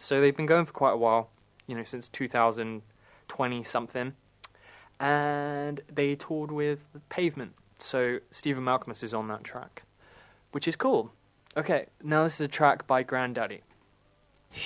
So they've been going for quite a while, since 2020 something, and they toured with Pavement. So Stephen Malkmus is on that track, which is cool. Okay, now this is a track by Grandaddy.